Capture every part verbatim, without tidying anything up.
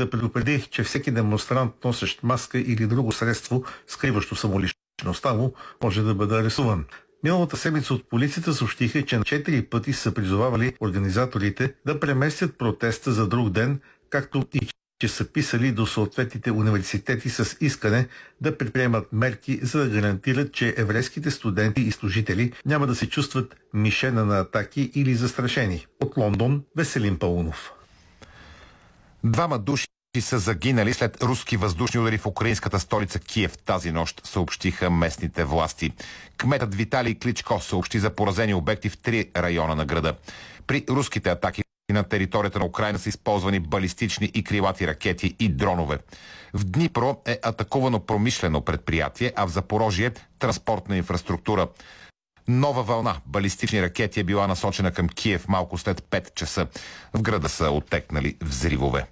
да предупреди, че всеки демонстрант, носещ маска или друго средство, скриващо самоличността му, може да бъде арестуван. Миналата седмица от полицията съобщиха, че на четири пъти са призовавали организаторите да преместят протеста за друг ден, както и че са писали до съответните университети с искане да предприемат мерки, за да гарантират, че еврейските студенти и служители няма да се чувстват мишена на атаки или застрашени. От Лондон, Веселин Паунов. Двама души са загинали след руски въздушни удари в украинската столица Киев тази нощ, съобщиха местните власти. Кметът Виталий Кличко съобщи за поразени обекти в три района на града. При руските атаки на територията на Украйна са използвани балистични и крилати ракети и дронове. В Днипро е атакувано промишлено предприятие, а в Запорожие транспортна инфраструктура. Нова вълна балистични ракети е била насочена към Киев малко след пет часа. В града са оттекнали взривове.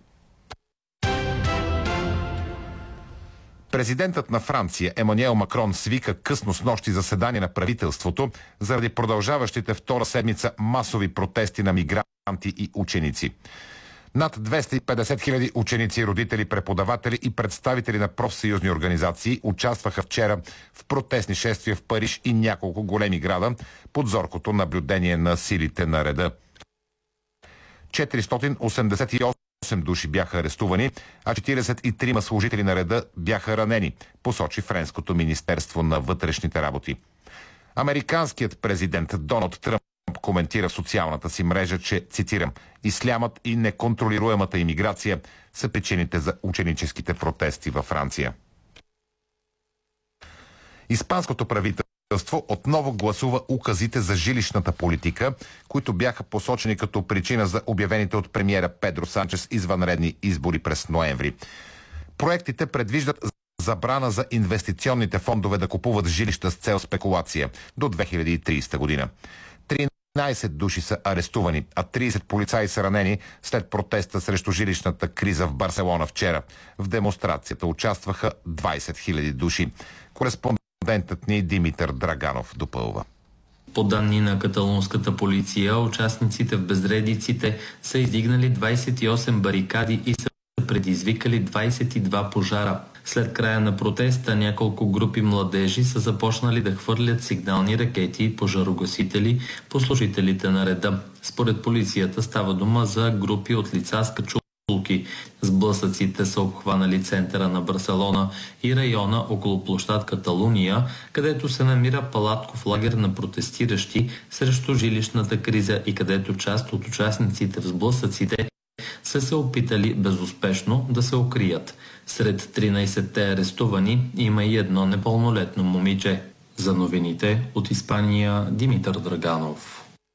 Президентът на Франция Емануел Макрон свика късно снощи заседание на правителството заради продължаващите втора седмица масови протести на мигранти и ученици. Над двеста и петдесет хиляди ученици, родители, преподаватели и представители на профсъюзни организации участваха вчера в протестни шествия в Париж и няколко големи града под зоркото наблюдение на силите на реда. четиристотин осемдесет и осем души бяха арестувани, а четиридесет и трима служители на реда бяха ранени, посочи Френското министерство на вътрешните работи. Американският президент Доналд Тръмп коментира в социалната си мрежа, че, цитирам, „Ислямът и неконтролируемата имиграция са причините за ученическите протести във Франция“. Испанското правителство отново гласува указите за жилищната политика, които бяха посочени като причина за обявените от премиера Педро Санчес извънредни избори през ноември. Проектите предвиждат забрана за инвестиционните фондове да купуват жилища с цел спекулация до две хиляди и тридесета година. тринадесет души са арестувани, а тридесет полицаи са ранени след протеста срещу жилищната криза в Барселона вчера. В демонстрацията участваха двадесет хиляди души. Кореспондентът ни Димитър Драганов допълва. По данни на каталунската полиция, участниците в безредиците са издигнали двадесет и осем барикади и са предизвикали двадесет и два пожара. След края на протеста няколко групи младежи са започнали да хвърлят сигнални ракети и пожарогасители по служителите на реда. Според полицията става дума за групи от лица с качулки. Сблъсъците са обхванали центъра на Барселона и района около площад Каталуния, където се намира палатков лагер на протестиращи срещу жилищната криза и където част от участниците в сблъсъците са се опитали безуспешно да се укрият. Сред тринадесетте арестувани има и едно непълнолетно момиче. За новините от Испания, Димитър Драганов.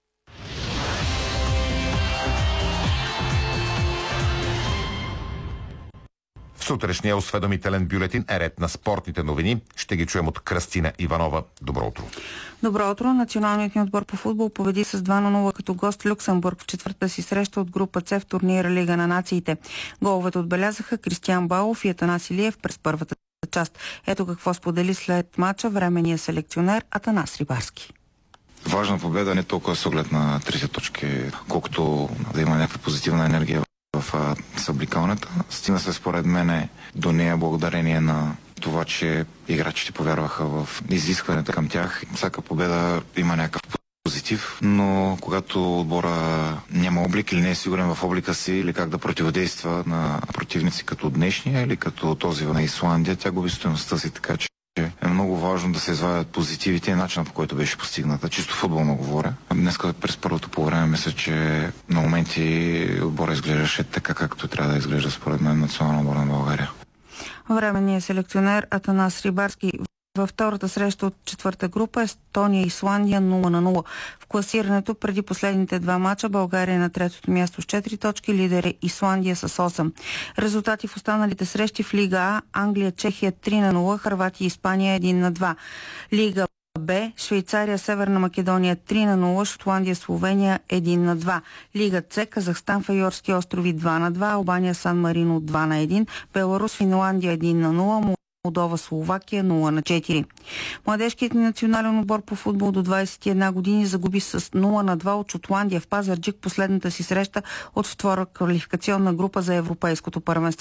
В сутрешния осведомителен бюлетин е ред на спортните новини. Ще ги чуем от Кръстина Иванова. Добро утро. Добро утро. Националният ни отбор по футбол победи с два на нула като гост Люксембург в четвърта си среща от група С в турнира Лига на нациите. Головете отбелязаха Кристиан Балов и Атанас Илиев през първата част. Ето какво сподели след мача временния селекционер Атанас Рибарски. Важна победа не толкова с оглед на трите точки, колкото да има някаква позитивна енергия в събликалната. Стигна се според мен до нея благодарение на това, че играчите повярваха в изискването към тях. Всяка победа има някакъв позитив, но когато отбора няма облик или не е сигурен в облика си или как да противодейства на противници като днешния или като този на Исландия, тя губи стойността си, така че е много важно да се извадят позитивите и начина, по който беше постигната. Чисто футболно говоря. Днес през първото по време мисля, че на моменти отбора изглеждаше така, както трябва да изглежда според мен национална отбор на България. Временният селекционер Атанас Рибарски. Във втората среща от четвърта група Естония и Исландия нула на нула. В класирането преди последните два мача България е на третото място с четири точки, лидер е Исландия с осем. Резултати в останалите срещи в Лига А: Англия, Чехия три на нула, Хърватия и Испания един на два. Лига Б: Швейцария, Северна Македония три на нула, Шотландия, Словения един на два. Лига С: Казахстан, Файорски острови два на два, Албания, Сан Марино два на един, Беларус, Финландия един на нула, Молдова, Словакия нула на четири. Младежкият ни национален отбор по футбол до двадесет и една години загуби с нула на два от Шотландия в Пазарджик последната си среща от втора квалификационна група за Европейското първенство.